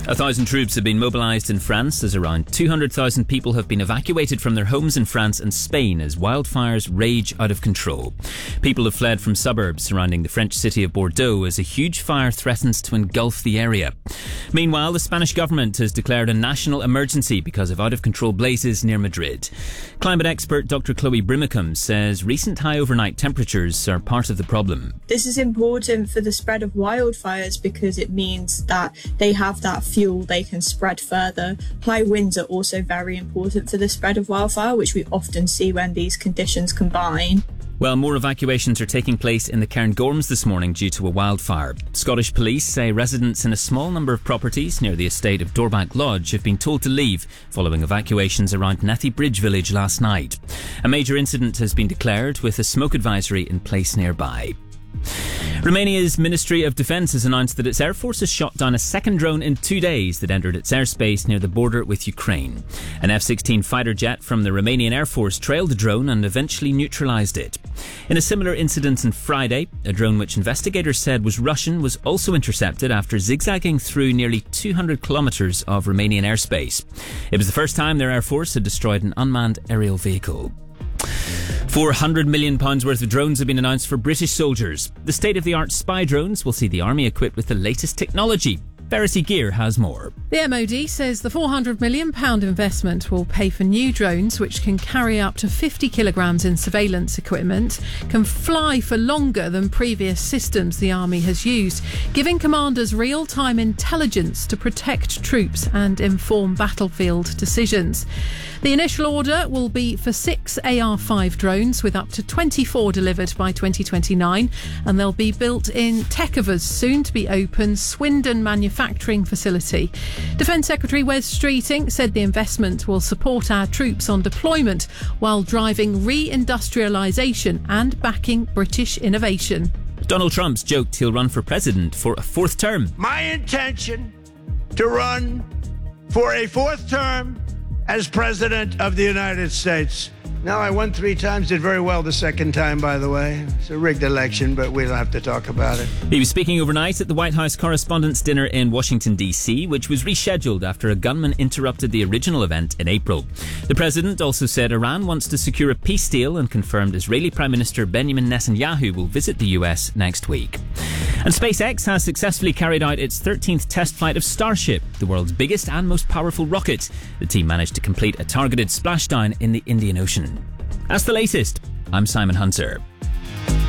1,000 troops have been mobilised in France as around 200,000 people have been evacuated from their homes in France and Spain as wildfires rage out of control. People have fled from suburbs surrounding the French city of Bordeaux as a huge fire threatens to engulf the area. Meanwhile, the Spanish government has declared a national emergency because of out-of-control blazes near Madrid. Climate expert Dr. Chloe Brimacombe says recent high overnight temperatures are part of the problem. This is important for the spread of wildfires because it means that they have that fuel they can spread further. High winds are also very important for the spread of wildfire, which we often see when these conditions combine. Well, more evacuations are taking place in the Cairngorms this morning due to a wildfire. Scottish police say residents in a small number of properties near the estate of Dorbank Lodge have been told to leave following evacuations around Nethy Bridge village last night. A major incident has been declared with a smoke advisory in place nearby. Romania's Ministry of Defence has announced that its Air Force has shot down a second drone in 2 days that entered its airspace near the border with Ukraine. An F-16 fighter jet from the Romanian Air Force trailed the drone and eventually neutralised it. In a similar incident on Friday, a drone which investigators said was Russian was also intercepted after zigzagging through nearly 200 kilometres of Romanian airspace. It was the first time their Air Force had destroyed an unmanned aerial vehicle. £400 million worth of drones have been announced for British soldiers. The state-of-the-art spy drones will see the army equipped with the latest technology. Verity Gear has more. The MOD says the £400 million investment will pay for new drones which can carry up to 50 kilograms in surveillance equipment, can fly for longer than previous systems the army has used, giving commanders real-time intelligence to protect troops and inform battlefield decisions. The initial order will be for 6 AR-5 drones with up to 24 delivered by 2029, and they'll be built in Tekova's soon-to-be-open Swindon manufacturing facility. Defence Secretary Wes Streeting said the investment will support our troops on deployment while driving re-industrialisation and backing British innovation. Donald Trump's joked he'll run for president for a fourth term. My intention to run for a fourth term as President of the United States. Now, I won 3 times, did very well the second time, by the way. It's a rigged election, but we don't have to talk about it. He was speaking overnight at the White House Correspondents' Dinner in Washington, D.C., which was rescheduled after a gunman interrupted the original event in April. The president also said Iran wants to secure a peace deal and confirmed Israeli Prime Minister Benjamin Netanyahu will visit the US next week. And SpaceX has successfully carried out its 13th test flight of Starship, the world's biggest and most powerful rocket. The team managed to complete a targeted splashdown in the Indian Ocean. That's the latest. I'm Simon Hunter.